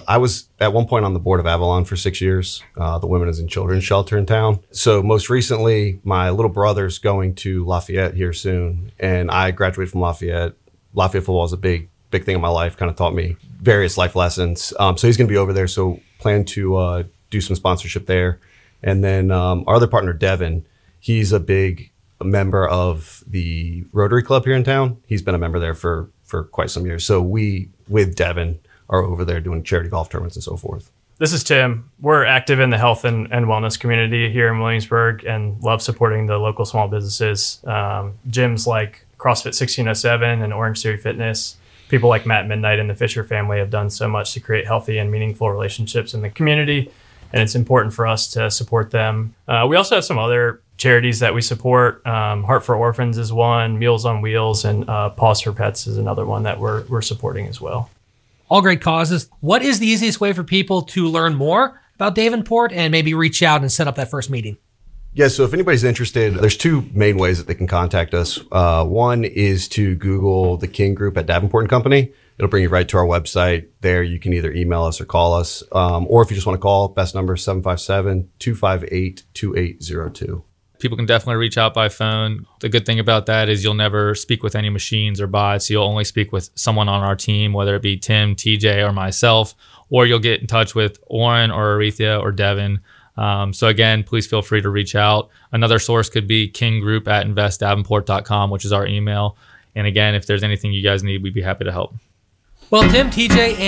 I was at one point on the board of Avalon for 6 years, the women's and children's shelter in town. So most recently, my little brother's going to Lafayette here soon, and I graduated from Lafayette. Lafayette football is a big thing in my life, kind of taught me various life lessons. So he's going to be over there, so plan to do some sponsorship there. And then our other partner, Devin, he's a big member of the Rotary Club here in town. He's been a member there for quite some years. So we, with Devin, are over there doing charity golf tournaments and so forth. This is Tim. We're active in the health and wellness community here in Williamsburg and love supporting the local small businesses. Gyms like CrossFit 1607 and Orange Theory Fitness. People like Matt Midnight and the Fisher family have done so much to create healthy and meaningful relationships in the community, and it's important for us to support them. We also have some other charities that we support. Heart for Orphans is one, Meals on Wheels, and Paws for Pets is another one that we're supporting as well. All great causes. What is the easiest way for people to learn more about Davenport and maybe reach out and set up that first meeting? Yeah, so if anybody's interested, there's two main ways that they can contact us. One is to Google the King Group at Davenport and Company. It'll bring you right to our website. There you can either email us or call us. Or if you just want to call, best number is 757-258-2802. People can definitely reach out by phone. The good thing about that is you'll never speak with any machines or bots. You'll only speak with someone on our team, whether it be Tim, TJ, or myself, or you'll get in touch with Oren or Aretha or Devin. So again, please feel free to reach out. Another source could be kinggroup@investdavenport.com, which is our email. And again, if there's anything you guys need, we'd be happy to help. Well, Tim, TJ,